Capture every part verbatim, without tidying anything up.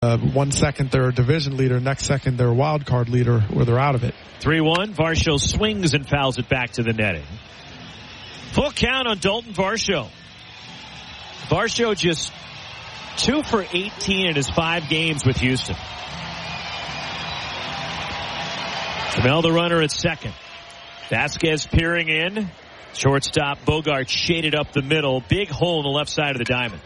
Uh, one second they're a division leader, next second they're a wild card leader, or they're out of it. three one, Varsho swings and fouls it back to the netting. Full count on Dalton Varsho. Varsho just two for eighteen in his five games with Houston. Jamel the runner at second. Vasquez peering in. Shortstop Bogart shaded up the middle. Big hole in the left side of the diamond.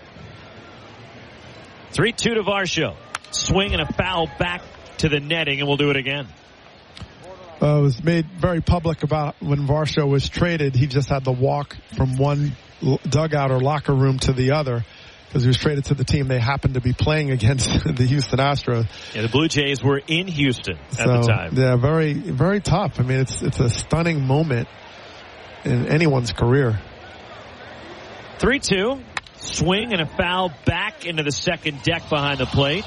three two to Varsho. Swing and a foul back to the netting, and we'll do it again. Uh, it was made very public about when Varsho was traded. He just had to walk from one dugout or locker room to the other because he was traded to the team they happened to be playing against, the Houston Astros. Yeah, the Blue Jays were in Houston at so, the time. Yeah, very, very tough. I mean, it's it's a stunning moment in anyone's career. three two. Swing and a foul back into the second deck behind the plate.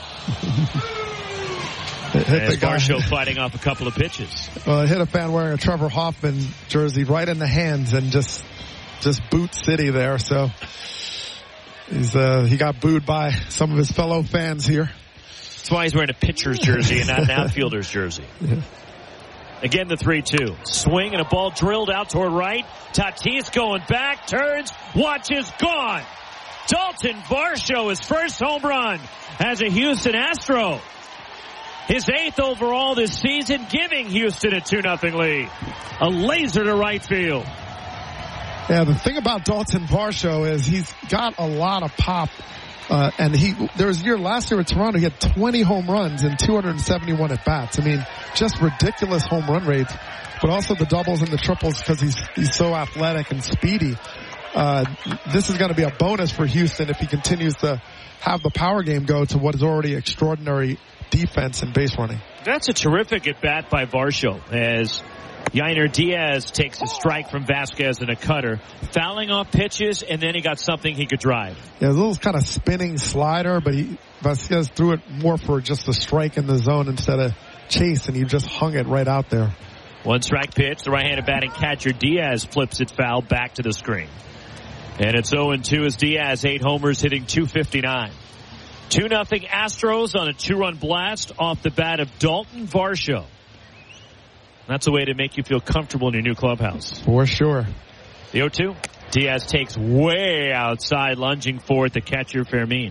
As Varsho fighting off a couple of pitches. Well, it hit a fan wearing a Trevor Hoffman jersey right in the hands and just just boot City there. So he's uh, he got booed by some of his fellow fans here. That's why he's wearing a pitcher's jersey and not an outfielder's jersey. Yeah. Again, the three two. Swing and a ball drilled out toward right. Tatis going back, turns, watches, gone. Dalton Varsho, his first home run as a Houston Astro. His eighth overall this season, giving Houston a two nothing lead. A laser to right field. Yeah, the thing about Dalton Varsho is he's got a lot of pop. Uh, and he, there was a year last year at Toronto, he had twenty home runs and two hundred seventy-one at bats. I mean, just ridiculous home run rates, but also the doubles and the triples because he's, he's so athletic and speedy. Uh, this is going to be a bonus for Houston if he continues to have the power game go to what is already extraordinary defense and base running. That's a terrific at-bat by Varsho as Yainer Diaz takes a strike from Vasquez and a cutter, fouling off pitches, and then he got something he could drive. Yeah, a little kind of spinning slider, but he Vasquez threw it more for just a strike in the zone instead of chase, and he just hung it right out there. One strike pitch, the right-handed batting catcher Diaz flips it foul back to the screen. And it's oh and two as Diaz, eight homers, hitting two fifty-nine. two nothing Astros on a two-run blast off the bat of Dalton Varsho. That's a way to make you feel comfortable in your new clubhouse. For sure. The oh two. Diaz takes way outside, lunging forward the catcher Fermin.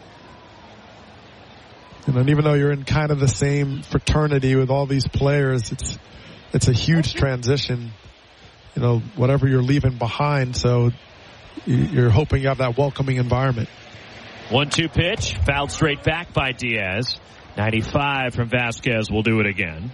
And then even though you're in kind of the same fraternity with all these players, it's it's a huge transition. You know, whatever you're leaving behind, so you're hoping you have that welcoming environment. one two pitch, fouled straight back by Diaz. ninety-five from Vasquez will do it again.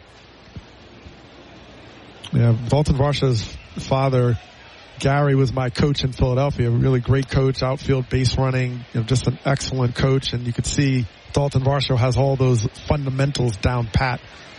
Yeah, Dalton Varsho's father, Gary, was my coach in Philadelphia. A really great coach, outfield, base running, you know, just an excellent coach. And you could see Dalton Varsho has all those fundamentals down pat.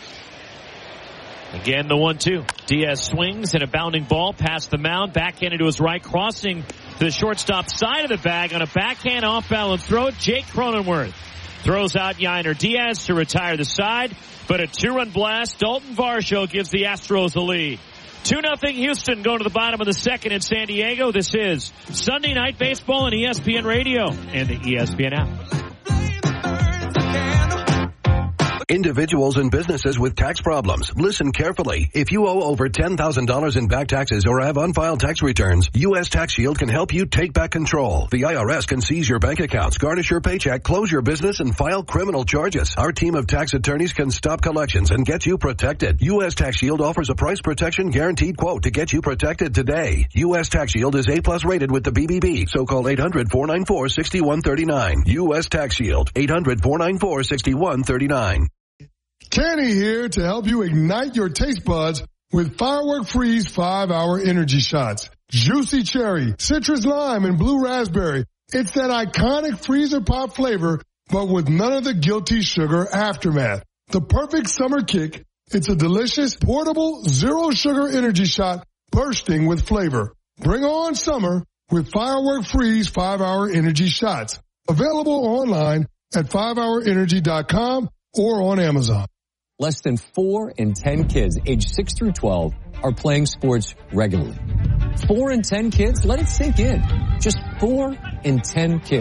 Again, the one two. Diaz swings and a bounding ball past the mound, backhanded to his right, crossing to the shortstop side of the bag on a backhand off-balance throw. Jake Cronenworth throws out Yainer Diaz to retire the side, but a two-run blast. Dalton Varsho gives the Astros the lead. two nothing Houston going to the bottom of the second in San Diego. This is Sunday Night Baseball on E S P N Radio and the E S P N app. Individuals and businesses with tax problems, listen carefully. If you owe over ten thousand dollars in back taxes or have unfiled tax returns, U S Tax Shield can help you take back control. The I R S can seize your bank accounts, garnish your paycheck, close your business, and file criminal charges. Our team of tax attorneys can stop collections and get you protected. U S Tax Shield offers a price protection guaranteed quote to get you protected today. U S Tax Shield is A plus rated with the B B B, so call eight hundred, four nine four, six one three nine. U S Tax Shield, eight hundred, four nine four, six one three nine. Kenny here to help you ignite your taste buds with Firework Freeze five hour energy shots. Juicy cherry, citrus lime, and blue raspberry. It's that iconic freezer pop flavor, but with none of the guilty sugar aftermath. The perfect summer kick. It's a delicious, portable, zero sugar energy shot bursting with flavor. Bring on summer with Firework Freeze five hour energy shots. Available online at five hour energy dot com or on Amazon. Less than four in ten kids aged six through twelve are playing sports regularly. Four in ten kids? Let it sink in. Just four in ten kids.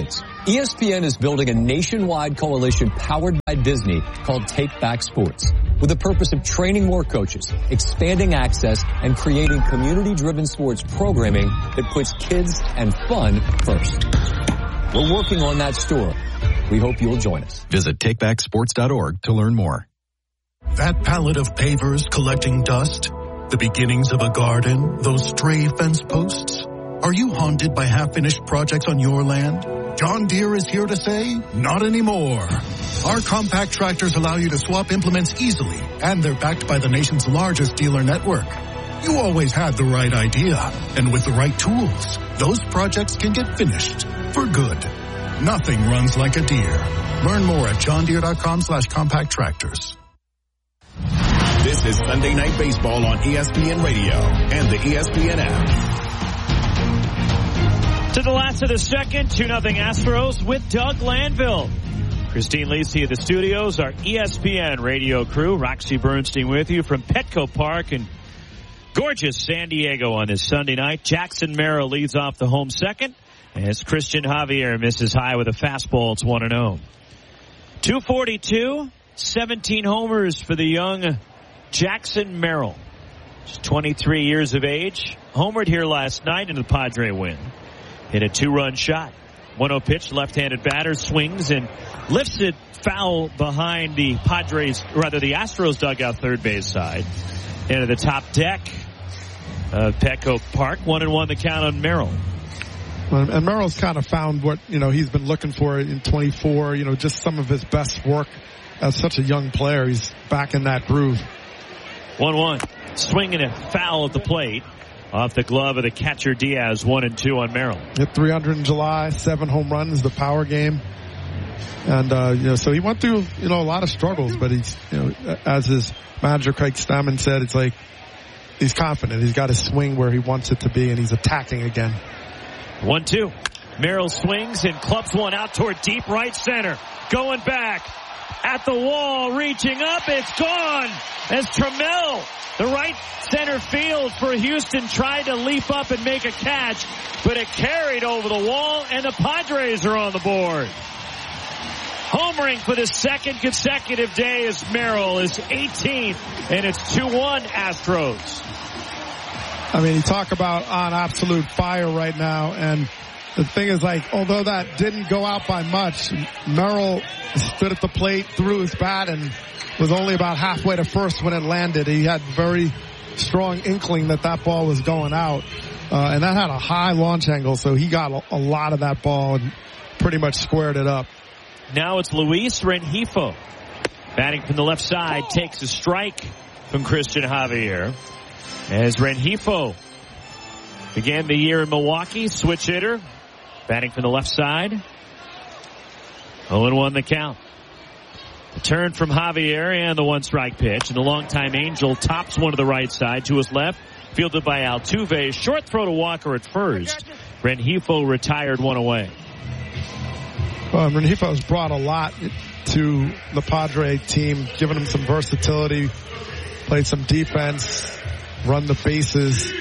E S P N is building a nationwide coalition powered by Disney called Take Back Sports, with the purpose of training more coaches, expanding access, and creating community-driven sports programming that puts kids and fun first. We're working on that story. We hope you'll join us. Visit take back sports dot org to learn more. That pallet of pavers collecting dust, the beginnings of a garden, those stray fence posts. Are you haunted by half-finished projects on your land? John Deere is here to say, not anymore. Our compact tractors allow you to swap implements easily, and they're backed by the nation's largest dealer network. You always had the right idea, and with the right tools, those projects can get finished for good. Nothing runs like a Deere. Learn more at john deere dot com slash compact tractors. This is Sunday Night Baseball on E S P N Radio and the E S P N app. To the last of the second, two nothing Astros with Doug Landville. Christine Lacey of the studios, our E S P N radio crew. Roxy Bernstein with you from Petco Park in gorgeous San Diego on this Sunday night. Jackson Merrill leads off the home second as Christian Javier misses high with a fastball. It's one and oh. two forty-two, seventeen homers for the young Jackson Merrill. Just twenty-three years of age. Homered here last night in the Padre win. Hit a two-run shot. one oh pitch, left-handed batter, swings and lifts it foul behind the Padres, rather the Astros dugout third base side. Into the top deck of Petco Park. One and one the count on Merrill. And Merrill's kind of found what, you know, he's been looking for in twenty-four, you know, just some of his best work as such a young player. He's back in that groove. one one. Swinging a foul at the plate. Off the glove of the catcher Diaz, one and two on Merrill. Hit three hundred in July, seven home runs, the power game. And, uh, you know, so he went through, you know, a lot of struggles, but he's, you know, as his manager Craig Stammen said, it's like he's confident. He's got his swing where he wants it to be, and he's attacking again. one two. Merrill swings and clubs one out toward deep right center. Going back at the wall, reaching up. It's gone as Trammell, the right center field for Houston, tried to leap up and make a catch, but it carried over the wall, and the Padres are on the board. Homering for the second consecutive day as Merrill is eighteenth, and it's two one Astros. I mean, you talk about on absolute fire right now, and the thing is, like, although that didn't go out by much, Merrill stood at the plate, threw his bat, and was only about halfway to first when it landed. He had very strong inkling that that ball was going out, uh, and that had a high launch angle, so he got a, a lot of that ball and pretty much squared it up. Now it's Luis Rengifo. Batting from the left side, takes a strike from Christian Javier. As Rengifo began the year in Milwaukee, switch hitter. Batting from the left side. oh and one the count. The turn from Javier and the one strike pitch. And the longtime Angel tops one to the right side to his left. Fielded by Altuve. Short throw to Walker at first. Rengifo retired one away. Well, Rengifo's brought a lot to the Padre team, giving him some versatility, played some defense, run the bases.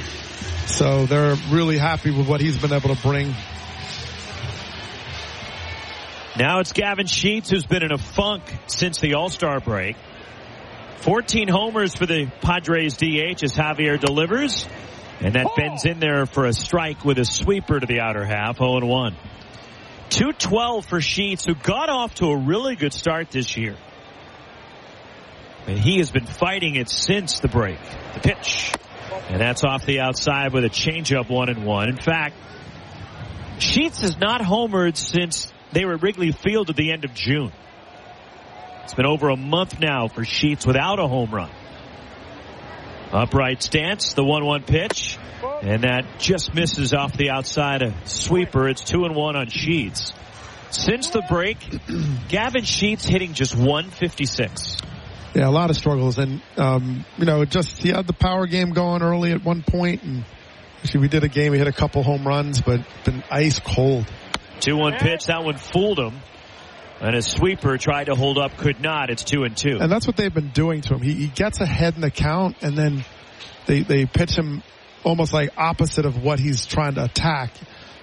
So they're really happy with what he's been able to bring. Now it's Gavin Sheets, who's been in a funk since the All-Star break. fourteen homers for the Padres D H as Javier delivers. And that bends in there for a strike with a sweeper to the outer half, oh and one. two twelve for Sheets, who got off to a really good start this year. And he has been fighting it since the break. The pitch. And that's off the outside with a changeup, one and one. In fact, Sheets has not homered since they were at Wrigley Field at the end of June. It's been over a month now for Sheets without a home run. Upright stance, the one one pitch. And that just misses off the outside, a sweeper. It's two and one on Sheets. Since the break, Gavin Sheets hitting just one fifty-six. Yeah, a lot of struggles. And, um, you know, just he had the power game going early at one point, and actually we did a game, he hit a couple home runs, but been ice cold. two one pitch, that one fooled him. And his sweeper tried to hold up, could not. It's two and two. And that's what they've been doing to him. He, he gets ahead in the count, and then they, they pitch him almost like opposite of what he's trying to attack.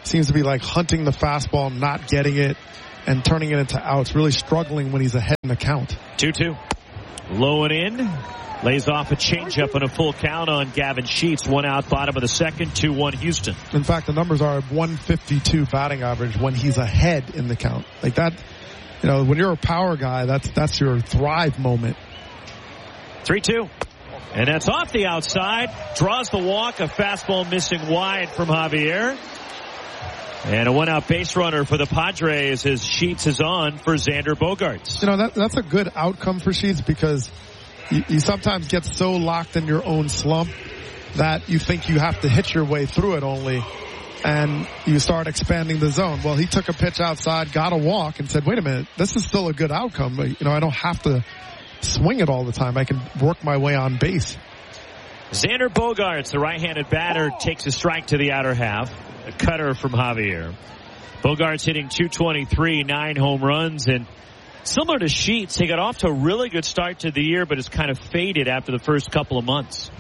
seems to be like hunting the fastball, not getting it, and turning it into outs. Really struggling when he's ahead in the count. two two. Low and in. Lays off a changeup and a full count on Gavin Sheets. One out, bottom of the second, two one Houston. In fact, the numbers are one fifty-two batting average when he's ahead in the count. Like that, you know, when you're a power guy, that's that's your thrive moment. three two. And that's off the outside. Draws the walk. A fastball missing wide from Javier. And a one-out base runner for the Padres as Sheets is on for Xander Bogaerts. You know, that that's a good outcome for Sheets because you, you sometimes get so locked in your own slump that you think you have to hit your way through it only, and you start expanding the zone. Well, he took a pitch outside, got a walk, and said, wait a minute, this is still a good outcome. But, you know, I don't have to swing it all the time. I can work my way on base. Xander Bogaerts, the right-handed batter, takes a strike to the outer half. A cutter from Javier. Bogaerts hitting two twenty-three, nine home runs, and similar to Sheets, he got off to a really good start to the year, but has kind of faded after the first couple of months.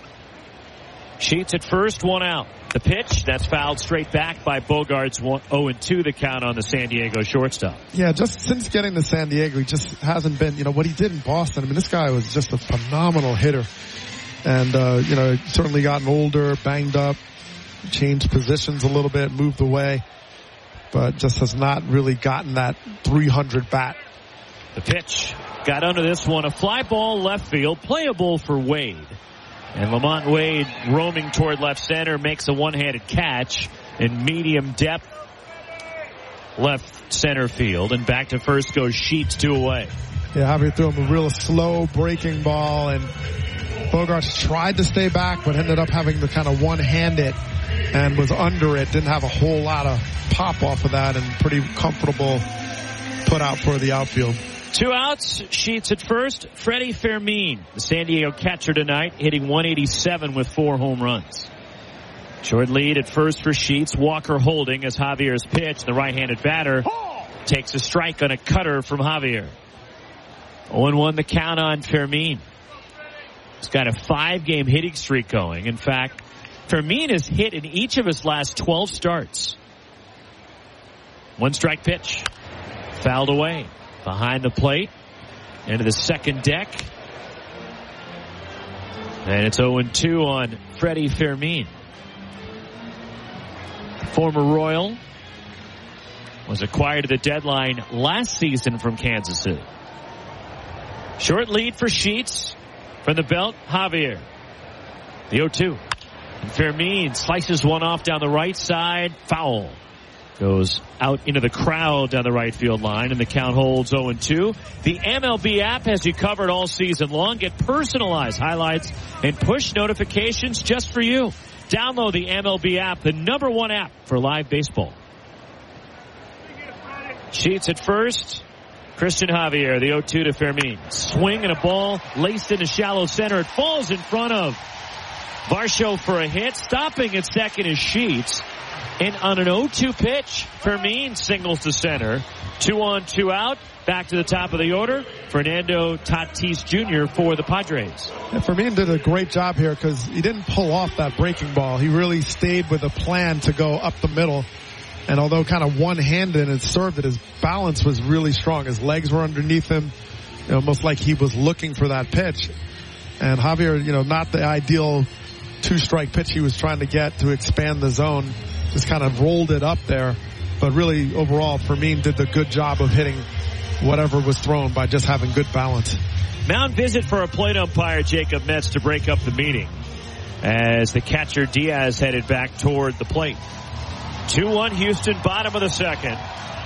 Sheets at first, one out. The pitch, that's fouled straight back by Bogaerts, oh and two the count on the San Diego shortstop. Yeah, just since getting to San Diego, he just hasn't been, you know, what he did in Boston. I mean, this guy was just a phenomenal hitter. And, uh, you know, certainly gotten older, banged up, changed positions a little bit, moved away, but just has not really gotten that three hundred bat. The pitch got under this one. A fly ball left field, playable for Wade. And Lamont Wade roaming toward left center makes a one-handed catch in medium depth left center field. And back to first goes Sheets, two away. Yeah, Javier threw him a real slow breaking ball, and Bogaerts tried to stay back, but ended up having to kind of one-hand it and was under it. Didn't have a whole lot of pop off of that, and pretty comfortable put out for the outfield. Two outs. Sheets at first. Freddie Fermin, the San Diego catcher tonight, hitting one eighty-seven with four home runs. Short lead at first for Sheets. Walker holding as Javier's pitch. The right-handed batter takes a strike on a cutter from Javier. oh and one the count on Fermin. He's got a five-game hitting streak going. In fact, Fermin has hit in each of his last twelve starts. One strike pitch. Fouled away. Behind the plate. Into the second deck. And it's oh and two on Freddie Fermin. Former Royal. Was acquired at the deadline last season from Kansas City. Short lead for Sheets. From the belt, Javier. The oh two. And Fermin slices one off down the right side. Foul. Goes out into the crowd down the right field line, and the count holds oh and two. The M L B app has you covered all season long. Get personalized highlights and push notifications just for you. Download the M L B app, the number one app for live baseball. Sheets at first. Christian Javier, the oh two to Fermin. Swing and a ball laced into shallow center. It falls in front of Varsho for a hit. Stopping at second is Sheets. And on an oh two pitch, Fermin singles to center. Two on, two out. Back to the top of the order. Fernando Tatis Junior for the Padres. And Fermin did a great job here because he didn't pull off that breaking ball. He really stayed with a plan to go up the middle. And although kind of one-handed and served it, his balance was really strong. His legs were underneath him, you know, almost like he was looking for that pitch. And Javier, you know, not the ideal two-strike pitch he was trying to get to expand the zone. Just kind of rolled it up there. But really, overall, Fermin did the good job of hitting whatever was thrown by just having good balance. Mound visit for a plate umpire, Jacob Metz, to break up the meeting as the catcher Diaz headed back toward the plate. two one Houston, bottom of the second.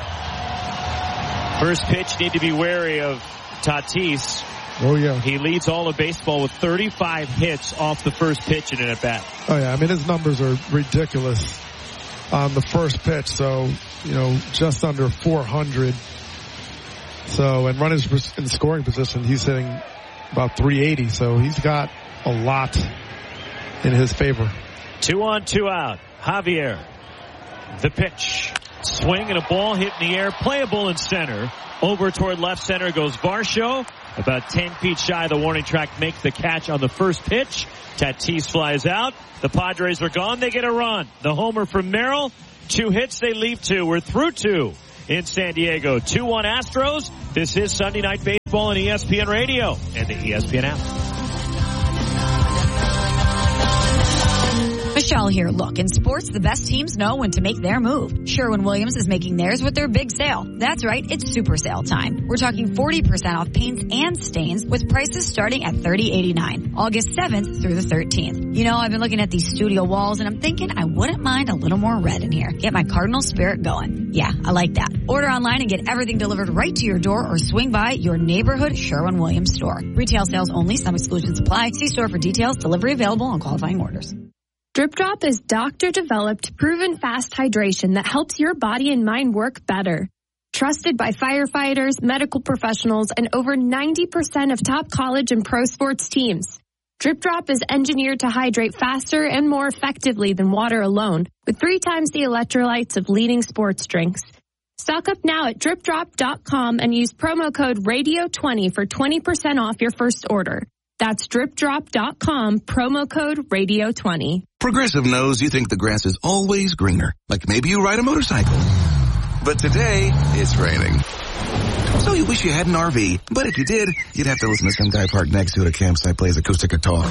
First pitch, need to be wary of Tatis. Oh, yeah. He leads all of baseball with thirty-five hits off the first pitch in an at-bat. Oh, yeah. I mean, his numbers are ridiculous on the first pitch. So, you know, just under four hundred. So, and runners in scoring position, he's hitting about three eighty. So he's got a lot in his favor. Two on, two out. Javier. The pitch. Swing and a ball hit in the air. Playable in center. Over toward left center goes Varsho. About ten feet shy of the warning track. Makes the catch on the first pitch. Tatis flies out. The Padres are gone. They get a run. The homer from Merrill Two hits, they leave two. We're through two in San Diego. two one Astros. This is Sunday Night Baseball on E S P N Radio and the E S P N app. Michelle here. Look, in sports, the best teams know when to make their move. Sherwin-Williams is making theirs with their big sale. That's right, it's super sale time. We're talking forty percent off paints and stains with prices starting at thirty eighty-nine. August seventh through the thirteenth. You know, I've been looking at these studio walls and I'm thinking I wouldn't mind a little more red in here. Get my Cardinal spirit going. Yeah, I like that. Order online and get everything delivered right to your door or swing by your neighborhood Sherwin-Williams store. Retail sales only. Some exclusions apply. See store for details. Delivery available on qualifying orders. Drip Drop is doctor-developed, proven fast hydration that helps your body and mind work better. Trusted by firefighters, medical professionals, and over ninety percent of top college and pro sports teams. Drip Drop is engineered to hydrate faster and more effectively than water alone, with three times the electrolytes of leading sports drinks. Stock up now at drip drop dot com and use promo code radio twenty for twenty percent off your first order. That's drip drop dot com, promo code radio twenty. Progressive knows you think the grass is always greener, like maybe you ride a motorcycle. But today, it's raining. So you wish you had an R V, but if you did, you'd have to listen to some guy parked next to it at a campsite plays acoustic guitar.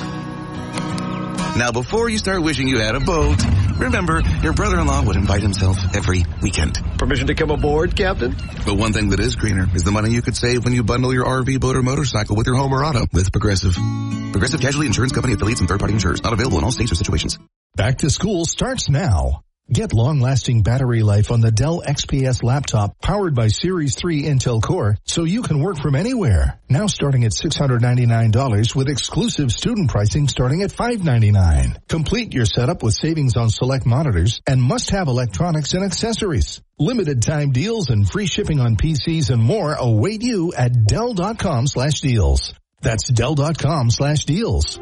Now, before you start wishing you had a boat, remember, your brother-in-law would invite himself every weekend. Permission to come aboard, Captain? But one thing that is greener is the money you could save when you bundle your R V, boat, or motorcycle with your home or auto with Progressive. Progressive Casualty Insurance Company affiliates and third-party insurers. Not available in all states or situations. Back to school starts now. Get long-lasting battery life on the Dell X P S laptop powered by Series three Intel Core so you can work from anywhere. Now starting at six hundred ninety-nine dollars with exclusive student pricing starting at five hundred ninety-nine dollars. Complete your setup with savings on select monitors and must-have electronics and accessories. Limited time deals and free shipping on P Cs and more await you at Dell dot com slash deals. That's Dell dot com slash deals.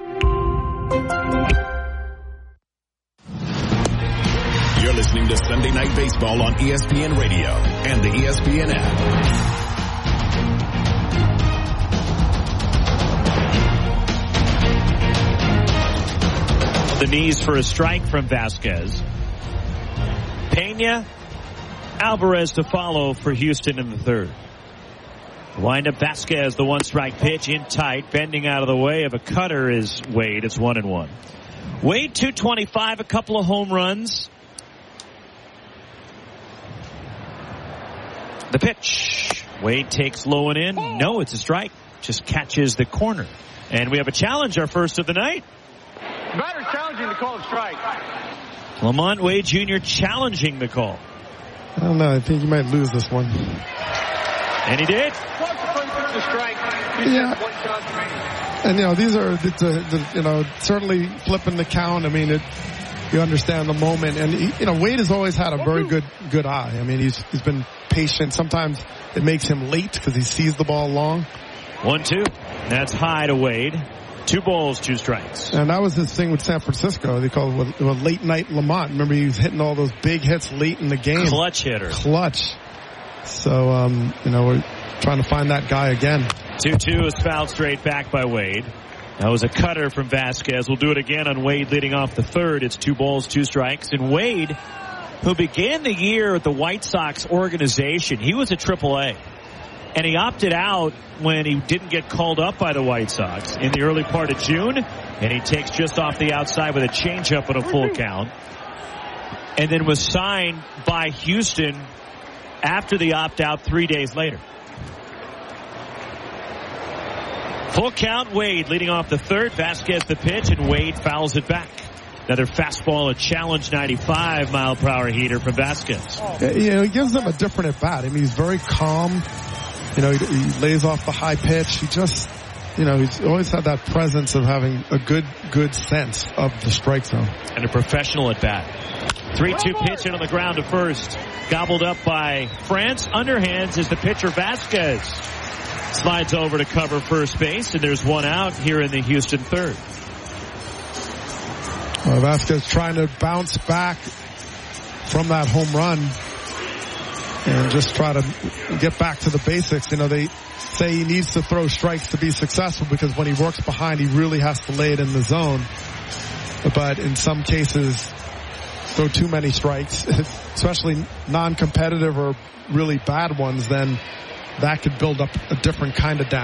You're listening to Sunday Night Baseball on E S P N Radio and the E S P N app. The knees for a strike from Vasquez. Pena, Alvarez to follow for Houston in the third. Wind up Vasquez, the one strike pitch in tight, bending out of the way of a cutter is Wade. It's one and one. Wade two twenty-five, a couple of home runs. The pitch. Wade takes low and in. No, it's a strike. Just catches the corner. And we have a challenge, our first of the night. Batter challenging the call of strike. Lamont Wade Junior challenging the call. I don't know. I think you might lose this one. And he did. The strike. Yeah. And, you know, these are, the, the, you know, certainly flipping the count. I mean, it, you understand the moment. And, he, you know, Wade has always had a very good good eye. I mean, he's he's been patient. Sometimes it makes him late because he sees the ball long. One, two. That's high to Wade. Two balls, two strikes. And that was his thing with San Francisco. They call it a late night Lamont. Remember, he was hitting all those big hits late in the game. Clutch hitter. Clutch. So, um, you know, we're trying to find that guy again. two two is fouled straight back by Wade. That was a cutter from Vasquez. We'll do it again on Wade leading off the third. It's two balls, two strikes. And Wade, who began the year at the White Sox organization, he was a triple A. And he opted out when he didn't get called up by the White Sox in the early part of June. And he takes just off the outside with a changeup and a full count. And then was signed by Houston after the opt-out three days later. Full count, Wade leading off the third. Vasquez the pitch, and Wade fouls it back. Another fastball, a challenge ninety-five mile per hour heater from Vasquez. You know, he gives them a different at bat. I mean, he's very calm. You know, he, he lays off the high pitch. He just, you know, he's always had that presence of having a good, good sense of the strike zone. And a professional at bat. three two pitch in on the ground to first. Gobbled up by France. Underhands is the pitcher Vasquez. Slides over to cover first base, and there's one out here in the Houston third. Well, Vasquez trying to bounce back from that home run and just try to get back to the basics. You know, they say he needs to throw strikes to be successful because when he works behind, he really has to lay it in the zone. But in some cases, throw too many strikes, especially non-competitive or really bad ones, then that could build up a different kind of damage.